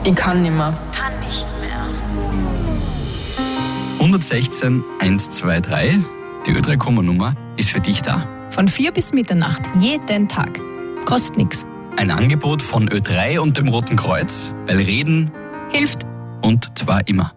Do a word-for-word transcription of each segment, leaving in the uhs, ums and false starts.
Ich kann nicht mehr. Kann nicht mehr. hundertsechzehn eins zwei drei, die Ö drei Komma-Nummer ist für dich da. Von vier bis Mitternacht, jeden Tag. Kostet nichts. Ein Angebot von Ö drei und dem Roten Kreuz, weil Reden hilft und zwar immer.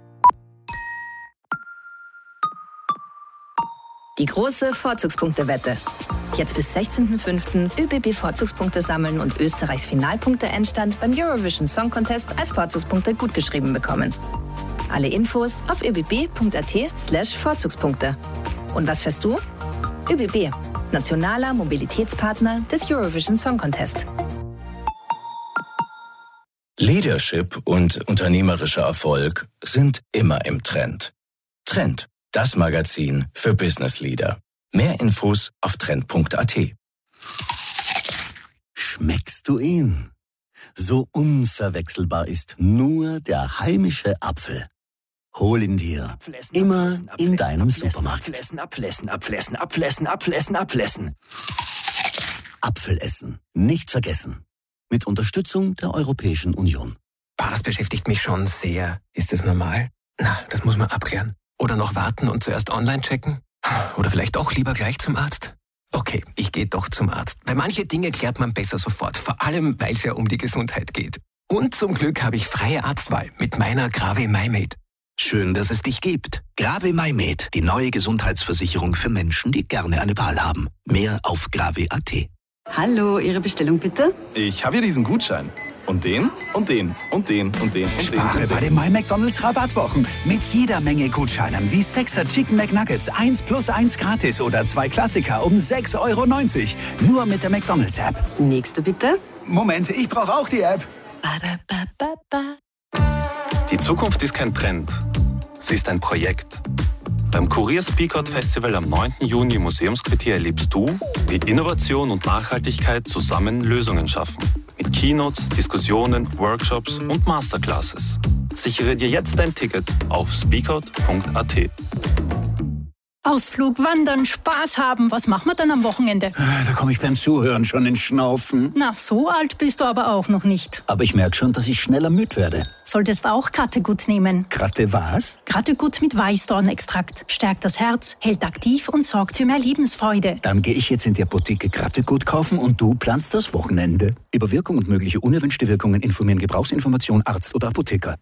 Die große Vorzugspunktewette. Jetzt bis sechzehnten fünften ÖBB-Vorzugspunkte sammeln und Österreichs Finalpunkte-Endstand beim Eurovision Song Contest als Vorzugspunkte gutgeschrieben bekommen. Alle Infos auf öbb.at slash Vorzugspunkte. Und was fährst du? ÖBB, nationaler Mobilitätspartner des Eurovision Song Contest. Leadership und unternehmerischer Erfolg sind immer im Trend. Trend, das Magazin für Business Leader. Mehr Infos auf trend punkt at. Schmeckst du ihn? So unverwechselbar ist nur der heimische Apfel. Hol ihn dir. Immer in deinem Supermarkt. Abflessen, abflessen, abflessen, abflessen, abflessen, abflessen. Apfelessen. Nicht vergessen. Mit Unterstützung der Europäischen Union. Bah, das beschäftigt mich schon sehr. Ist das normal? Na, das muss man abklären. Oder noch warten und zuerst online checken? Oder vielleicht doch lieber gleich zum Arzt? Okay, ich gehe doch zum Arzt. Weil manche Dinge klärt man besser sofort. Vor allem, weil es ja um die Gesundheit geht. Und zum Glück habe ich freie Arztwahl mit meiner Grave MyMed. Schön, dass es dich gibt. Grave MyMed, die neue Gesundheitsversicherung für Menschen, die gerne eine Wahl haben. Mehr auf grave punkt at. Hallo, Ihre Bestellung bitte? Ich habe hier diesen Gutschein. Und den, und den, und den, und den, und Spare den. bei den MyMcDonalds Rabattwochen. Mit jeder Menge Gutscheinen wie sechser Chicken McNuggets eins plus eins gratis oder zwei Klassiker um sechs Euro neunzig. Nur mit der McDonalds-App. Nächste bitte. Moment, ich brauche auch die App. Die Zukunft ist kein Trend. Sie ist ein Projekt. Beim Kurier Speakout Festival am neunten Juni im Museumsquartier erlebst du, wie Innovation und Nachhaltigkeit zusammen Lösungen schaffen. Mit Keynotes, Diskussionen, Workshops und Masterclasses. Sichere dir jetzt dein Ticket auf speakout punkt at. Ausflug, Wandern, Spaß haben. Was machen wir dann am Wochenende? Da komme ich beim Zuhören schon ins Schnaufen. Na, so alt bist du aber auch noch nicht. Aber ich merke schon, dass ich schneller müde werde. Solltest auch Krattegut nehmen. Kratte was? Krattegut mit Weißdornextrakt. Stärkt das Herz, hält aktiv und sorgt für mehr Lebensfreude. Dann gehe ich jetzt in die Apotheke Krattegut kaufen und du planst das Wochenende. Über Wirkung und mögliche unerwünschte Wirkungen informieren Gebrauchsinformation Arzt oder Apotheker.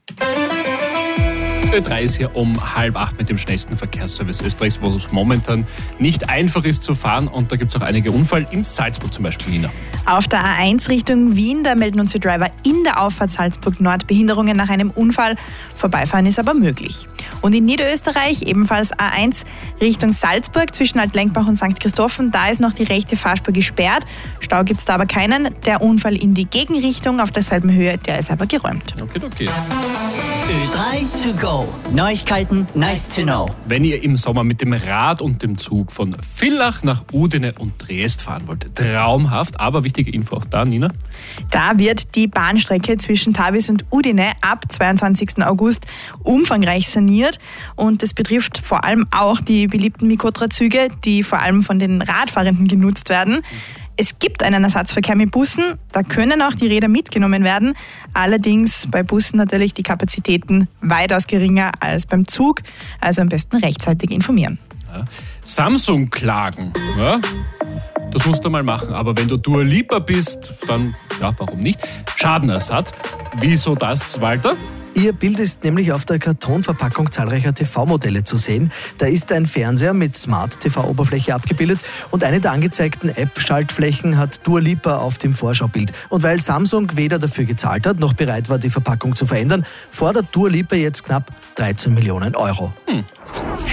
Ö drei ist hier um halb acht mit dem schnellsten Verkehrsservice Österreichs, wo es momentan nicht einfach ist zu fahren. Und da gibt es auch einige Unfälle, in Salzburg zum Beispiel, Nina. Auf der A eins Richtung Wien, da melden uns die Driver in der Auffahrt Salzburg Nord Behinderungen nach einem Unfall. Vorbeifahren ist aber möglich. Und in Niederösterreich ebenfalls A eins Richtung Salzburg zwischen Altlenkbach und Sankt Christophen. Da ist noch die rechte Fahrspur gesperrt. Stau gibt es da aber keinen. Der Unfall in die Gegenrichtung auf derselben Höhe, der ist aber geräumt. Okay, okay. Ö drei to go. Neuigkeiten, nice to know. Wenn ihr im Sommer mit dem Rad und dem Zug von Villach nach Udine und Triest fahren wollt, traumhaft, aber wichtige Info auch da, Nina. Da wird die Bahnstrecke zwischen Tavis und Udine ab zweiundzwanzigsten August umfangreich saniert und das betrifft vor allem auch die beliebten Mikotra-Züge, die vor allem von den Radfahrenden genutzt werden. Es gibt einen Ersatzverkehr mit Bussen, da können auch die Räder mitgenommen werden. Allerdings bei Bussen natürlich die Kapazitäten weitaus geringer als beim Zug. Also am besten rechtzeitig informieren. Ja. Samsung klagen, ja, das musst du mal machen. Aber wenn du Dua Lipa bist, dann, ja, warum nicht? Schadenersatz. Wieso das, Walter? Ihr Bild ist nämlich auf der Kartonverpackung zahlreicher T V-Modelle zu sehen. Da ist ein Fernseher mit Smart-T V-Oberfläche abgebildet und eine der angezeigten App-Schaltflächen hat Dua Lipa auf dem Vorschaubild. Und weil Samsung weder dafür gezahlt hat, noch bereit war, die Verpackung zu verändern, fordert Dua Lipa jetzt knapp dreizehn Millionen Euro. Hm.